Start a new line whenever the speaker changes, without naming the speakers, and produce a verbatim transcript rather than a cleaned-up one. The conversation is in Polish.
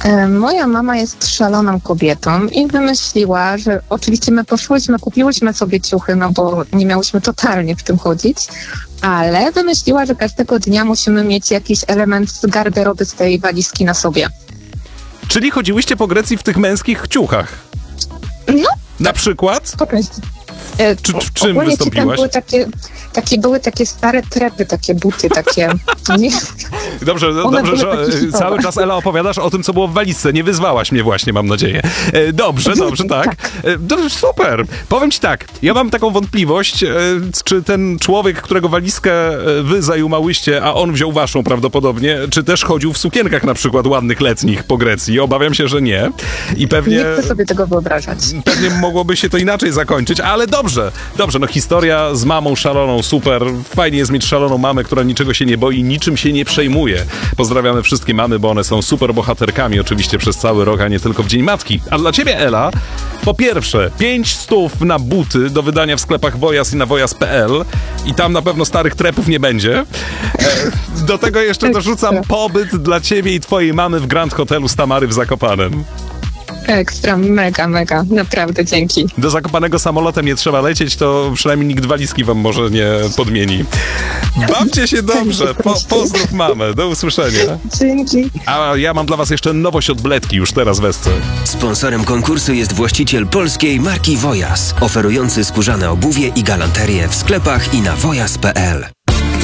E, Moja mama jest szaloną kobietą i wymyśliła, że oczywiście my poszłyśmy, kupiłyśmy sobie ciuchy, no bo nie miałyśmy totalnie w tym chodzić, ale wymyśliła, że każdego dnia musimy mieć jakiś element z garderoby z tej walizki na sobie.
Czyli chodziłyście po Grecji w tych męskich ciuchach?
No,
Na przykład?
po prostu. E,
Czy-
o-
w czym
ogólnie ci tam
wystąpiłaś?
były takie, takie, były takie stare trepy, takie buty, takie... Nie,
Dobrze,
One
dobrze,
były
że
takie
e,
hitowe.
cały czas, Ela, opowiadasz o tym, co było w walizce. Nie wyzwałaś mnie właśnie, mam nadzieję. E, Dobrze, dobrze, tak. E, Dobrze, super. Powiem ci tak, ja mam taką wątpliwość, e, czy ten człowiek, którego walizkę e, wy zajumałyście, a on wziął waszą prawdopodobnie, czy też chodził w sukienkach na przykład ładnych letnich po Grecji. Obawiam się, że nie. I pewnie...
nie chcę sobie tego wyobrażać.
Pewnie mogłoby się to inaczej zakończyć, ale dobrze, dobrze, no historia z mamą szaloną, super, fajnie jest mieć szaloną mamę, która niczego się nie boi, niczym się nie przejmuje. Pozdrawiamy wszystkie mamy, bo one są super bohaterkami oczywiście przez cały rok, a nie tylko w Dzień Matki. A dla ciebie, Ela, po pierwsze, pięć stów na buty do wydania w sklepach Wojas i na wojas kropka p l i tam na pewno starych trepów nie będzie. E, Do tego jeszcze dorzucam pobyt dla ciebie i twojej mamy w Grand Hotelu Stamary w Zakopanem.
Ekstra, mega, mega, naprawdę dzięki.
Do Zakopanego samolotem nie trzeba lecieć, to przynajmniej nikt walizki wam może nie podmieni. Bawcie się dobrze, po, pozdrów mamę, do usłyszenia.
Dzięki.
A ja mam dla was jeszcze nowość od Bledki, już teraz wesce.
Sponsorem konkursu jest właściciel polskiej marki Wojas, oferujący skórzane obuwie i galanterię w sklepach i na wojas kropka p l.